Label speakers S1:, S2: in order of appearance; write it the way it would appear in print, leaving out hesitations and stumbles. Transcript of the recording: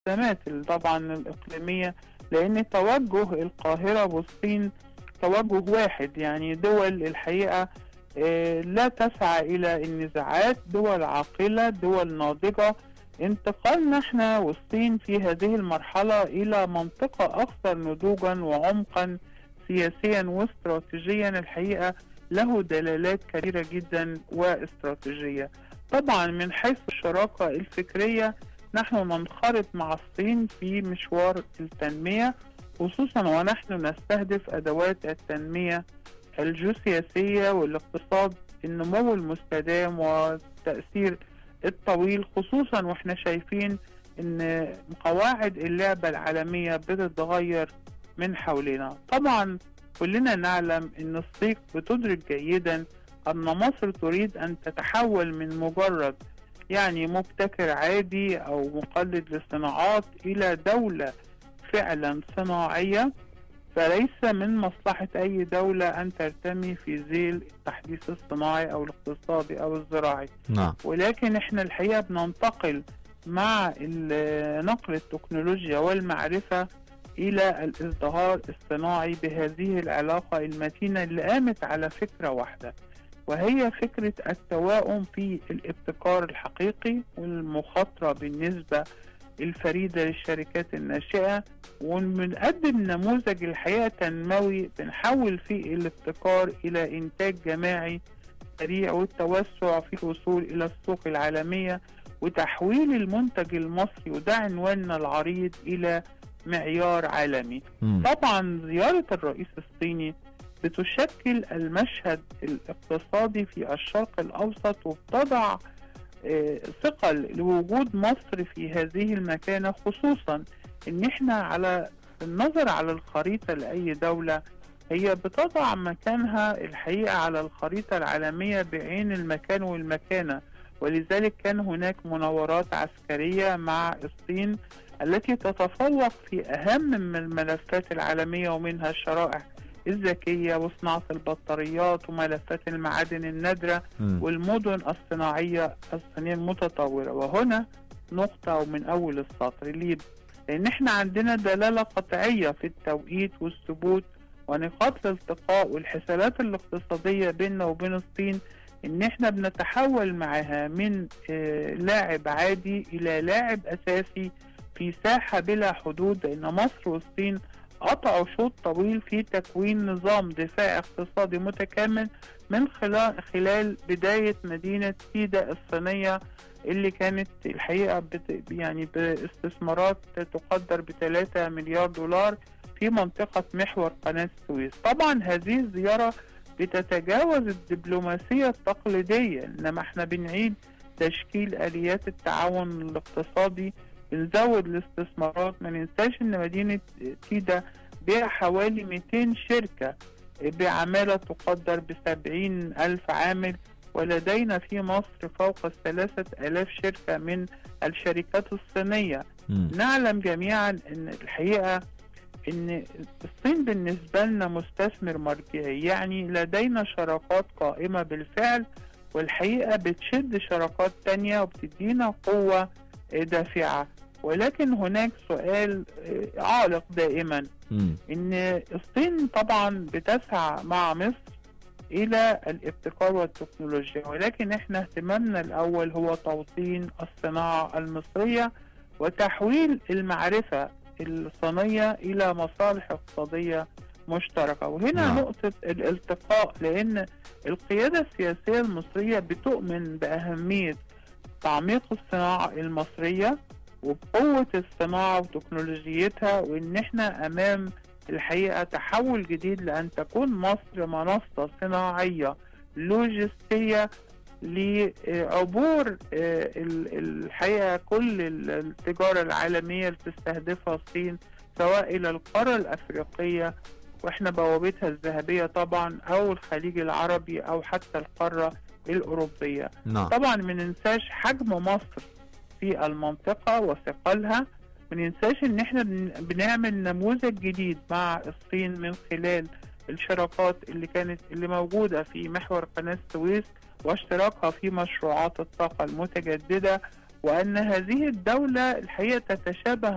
S1: الأزمات طبعا الإقليمية، لأن توجه القاهرة والصين توجه واحد. يعني دول الحقيقة لا تسعى إلى النزاعات، دول عاقلة، دول ناضجة. انتقالنا احنا والصين في هذه المرحلة إلى منطقة أكثر نضوجا وعمقا سياسيا واستراتيجيا الحقيقة له دلالات كبيرة جدا واستراتيجية. طبعا من حيث الشراكة الفكرية نحن ننخرط مع الصين في مشوار التنمية، خصوصا ونحن نستهدف أدوات التنمية الجيوسياسية والاقتصاد، النمو المستدام والتأثير الطويل، خصوصا واحنا شايفين ان قواعد اللعبة العالمية بتتغير من حولنا. طبعا كلنا نعلم ان الصين بتدرك جيدا ان مصر تريد ان تتحول من مجرد يعني مبتكر عادي او مقلد للصناعات الى دولة فعلا صناعية، فليس من مصلحة أي دولة أن ترتمي في ذيل التحديث الصناعي أو الاقتصادي أو الزراعي.
S2: نعم.
S1: ولكن إحنا الحقيقة بننتقل مع نقل التكنولوجيا والمعرفة إلى الازدهار الصناعي بهذه العلاقة المتينة اللي قامت على فكرة واحدة، وهي فكرة التوائم في الابتكار الحقيقي والمخاطرة بالنسبة الفريدة للشركات الناشئة، وبنقدم نموذج الحقيقة تنموي بنحول فيه الابتكار إلى إنتاج جماعي سريع والتوسع في الوصول إلى السوق العالمية وتحويل المنتج المصري، وده عنواننا العريض، إلى معيار عالمي. طبعا زيارة الرئيس الصيني بتشكل المشهد الاقتصادي في الشرق الأوسط وبتضع ثقل لوجود مصر في هذه المكانة، خصوصا ان احنا على النظر على الخريطة لأي دولة هي بتضع مكانها الحقيقة على الخريطة العالمية بعين المكان والمكانة. ولذلك كان هناك مناورات عسكرية مع الصين التي تتفوق في أهم من الملفات العالمية، ومنها الشرائح الذكية وصناعة البطاريات وملفات المعادن النادرة والمدن الصناعية المتطورة. وهنا نقطة ومن أول السطر ليه؟ لأن احنا عندنا دلالة قطعية في التوقيت والثبوت ونقاط الالتقاء والحسابات الاقتصادية بيننا وبين الصين، ان احنا بنتحول معها من لاعب عادي إلى لاعب أساسي في ساحة بلا حدود، لأن مصر والصين قطعوا شوط طويل في تكوين نظام دفاع اقتصادي متكامل من خلال بداية مدينة سيدا الصينية اللي كانت الحقيقة يعني باستثمارات تقدر ب3 مليار دولار في منطقة محور قناة السويس. طبعا هذه الزيارة بتتجاوز الدبلوماسية التقليدية، إنما احنا بنعيد تشكيل آليات التعاون الاقتصادي، بنزود الاستثمارات. ما ننساش ان مدينة سيدا بها حوالي 200 شركة بعمالة تقدر ب70,000 عامل، ولدينا في مصر فوق 3,000 شركة من الشركات الصينية. نعلم جميعا ان الحقيقة ان الصين بالنسبة لنا مستثمر مرجعي، يعني لدينا شراكات قائمة بالفعل، والحقيقة بتشد شراكات تانية وبتدينا قوة دافعة. ولكن هناك سؤال عالق دائما، ان الصين طبعا بتسعى مع مصر الى الابتكار والتكنولوجيا، ولكن احنا اهتمامنا الاول هو توطين الصناعة المصرية وتحويل المعرفة الصينية الى مصالح اقتصادية مشتركة. وهنا نقطة الالتقاء، لان القيادة السياسية المصرية بتؤمن بأهمية تعميق الصناعة المصرية وبقوة الصناعة وتكنولوجيتها، وإن إحنا أمام الحقيقة تحول جديد لأن تكون مصر منصة صناعية لوجستية لعبور الحقيقة كل التجارة العالمية اللي تستهدفها الصين، سواء إلى القارة الأفريقية وإحنا بوابتها الذهبية طبعا، أو الخليج العربي، أو حتى القارة الأوروبية. طبعا ما ننساش حجم مصر في المنطقة وثقلها، ما ننساش ان احنا بنعمل نموذج جديد مع الصين من خلال الشراكات اللي موجودة في محور قناة السويس واشتراكها في مشروعات الطاقة المتجددة، وان هذه الدولة الحقيقة تتشابه